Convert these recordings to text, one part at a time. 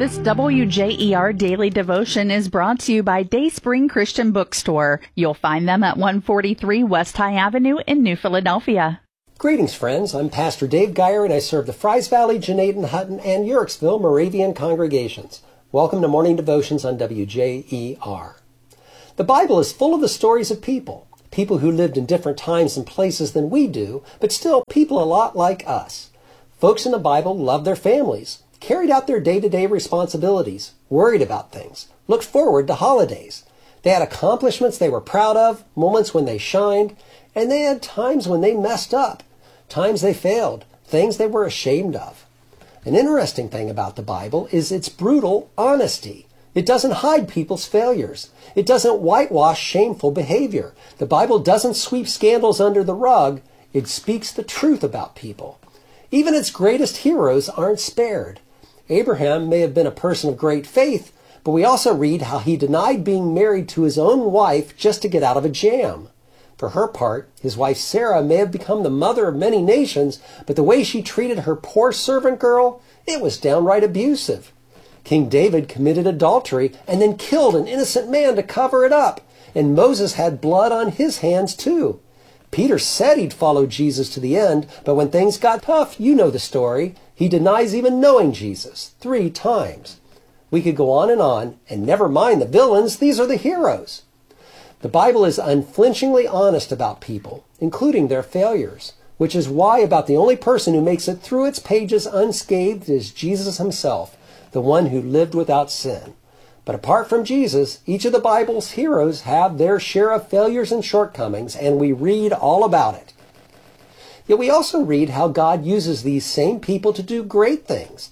This WJER Daily Devotion is brought to you by Dayspring Christian Bookstore. You'll find them at 143 West High Avenue in New Philadelphia. Greetings, friends. I'm Pastor Dave Geyer, and I serve the Fries Valley, Janaden, Hutton, and Uricksville Moravian congregations. Welcome to Morning Devotions on WJER. The Bible is full of the stories of people who lived in different times and places than we do, but still people a lot like us. Folks in the Bible loved their families, carried out their day-to-day responsibilities, worried about things, looked forward to holidays. They had accomplishments they were proud of, moments when they shined, and they had times when they messed up, times they failed, things they were ashamed of. An interesting thing about the Bible is its brutal honesty. It doesn't hide people's failures. It doesn't whitewash shameful behavior. The Bible doesn't sweep scandals under the rug. It speaks the truth about people. Even its greatest heroes aren't spared. Abraham may have been a person of great faith, but we also read how he denied being married to his own wife just to get out of a jam. For her part, his wife Sarah may have become the mother of many nations, but the way she treated her poor servant girl, it was downright abusive. King David committed adultery and then killed an innocent man to cover it up, and Moses had blood on his hands too. Peter said he'd follow Jesus to the end, but when things got tough, you know the story. He denies even knowing Jesus 3 times. We could go on, and never mind the villains, these are the heroes. The Bible is unflinchingly honest about people, including their failures, which is why about the only person who makes it through its pages unscathed is Jesus himself, the one who lived without sin. But apart from Jesus, each of the Bible's heroes have their share of failures and shortcomings, and we read all about it. Yet we also read how God uses these same people to do great things.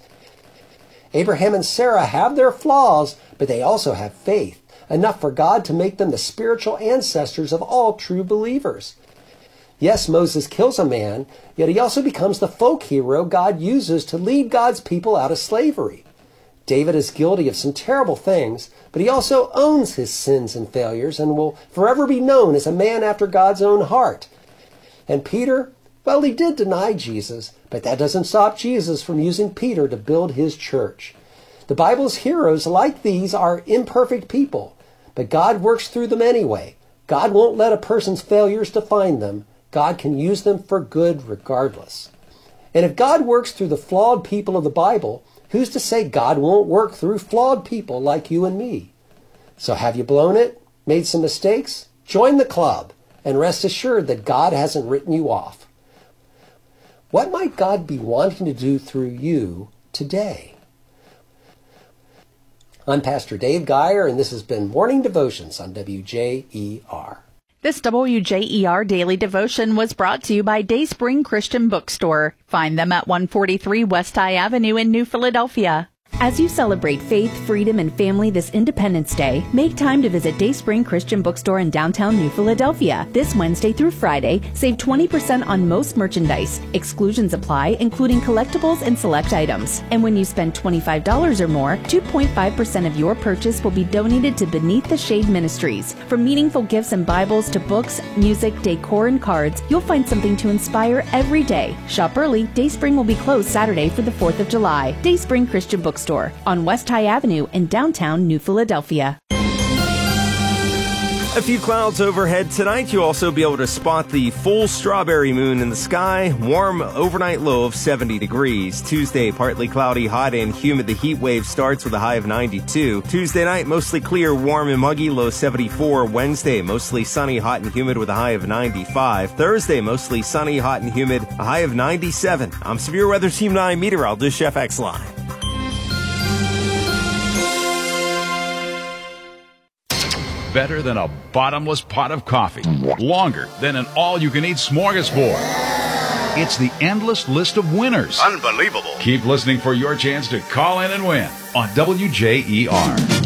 Abraham and Sarah have their flaws, but they also have faith, enough for God to make them the spiritual ancestors of all true believers. Yes, Moses kills a man, yet he also becomes the folk hero God uses to lead God's people out of slavery. David is guilty of some terrible things, but he also owns his sins and failures and will forever be known as a man after God's own heart. And Peter, well, he did deny Jesus, but that doesn't stop Jesus from using Peter to build his church. The Bible's heroes like these are imperfect people, but God works through them anyway. God won't let a person's failures define them. God can use them for good regardless. And if God works through the flawed people of the Bible, who's to say God won't work through flawed people like you and me? So have you blown it? Made some mistakes? Join the club and rest assured that God hasn't written you off. What might God be wanting to do through you today? I'm Pastor Dave Geyer, and this has been Morning Devotions on WJER. This WJER Daily Devotion was brought to you by Dayspring Christian Bookstore. Find them at 143 West High Avenue in New Philadelphia. As you celebrate faith, freedom, and family this Independence Day, make time to visit Dayspring Christian Bookstore in downtown New Philadelphia. This Wednesday through Friday, save 20% on most merchandise. Exclusions apply, including collectibles and select items. And when you spend $25 or more, 2.5% of your purchase will be donated to Beneath the Shade Ministries. From meaningful gifts and Bibles to books, music, decor, and cards, you'll find something to inspire every day. Shop early. Dayspring will be closed Saturday for the 4th of July. Dayspring Christian Bookstore on West High Avenue in downtown New Philadelphia. A few clouds overhead tonight. You'll also be able to spot the full strawberry moon in the sky. Warm overnight low of 70 degrees. Tuesday, partly cloudy, hot and humid. The heat wave starts with a high of 92. Tuesday night, mostly clear, warm and muggy, low 74. Wednesday, mostly sunny, hot and humid with a high of 95. Thursday, mostly sunny, hot and humid, a high of 97. I'm Severe Weather Team 9 meteorologist Chef X Line. Better than a bottomless pot of coffee. Longer than an all-you-can-eat smorgasbord. It's the endless list of winners. Unbelievable. Keep listening for your chance to call in and win on WJER.